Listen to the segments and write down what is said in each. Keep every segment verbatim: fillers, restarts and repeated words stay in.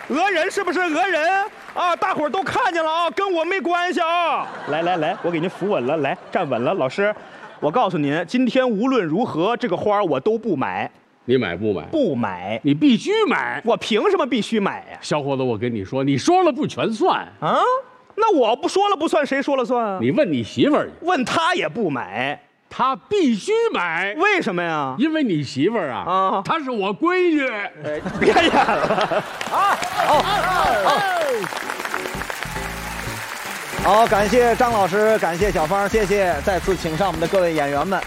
讹人是不是讹人啊？大伙儿都看见了啊，跟我没关系啊！来来来，我给您扶稳了，来站稳了，老师，我告诉您，今天无论如何，这个花我都不买。 你买不买？ 不买。 你必须买。 我凭什么必须买呀？ 小伙子，我跟你说，你说了不全算啊。那我不说了不算，谁说了算啊？ 你问你媳妇儿， 问她也不买。 他必须买， 为什么呀？ 因为你媳妇儿啊，啊，她是我闺女。 哎，别演了啊！ 好，好，好，感谢张老师，感谢小芳，谢谢，再次请上我们的各位演员们。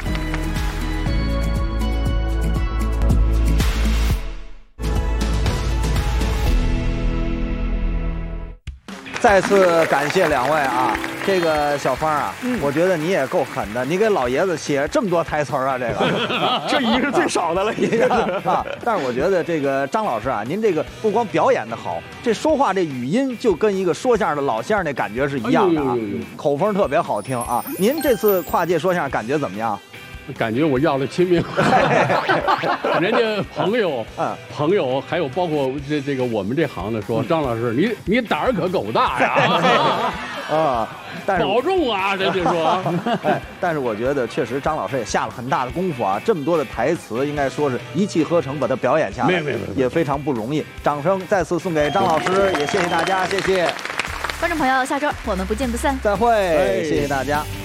再次感谢两位啊！这个小芳啊，嗯、我觉得你也够狠的，你给老爷子写这么多台词啊，这个这已经是最少的了，已经啊。但是我觉得这个张老师啊，您这个不光表演的好，这说话这语音就跟一个说相声的老先生那感觉是一样的啊，哎、呦呦呦口风特别好听啊。您这次跨界说相声感觉怎么样？ 感觉我要了亲命，人家朋友、嗯、朋友还有包括这这个我们这行的说，嗯、张老师你你胆儿可够大呀！ 啊，但是保重啊，人家说。 哎，但是我觉得确实张老师也下了很大的功夫啊，这么多的台词，应该说是一气呵成把它表演下来， 没没没， 也非常不容易。掌声再次送给张老师，也谢谢大家，谢谢观众朋友，下周我们不见不散。 再会，谢谢大家。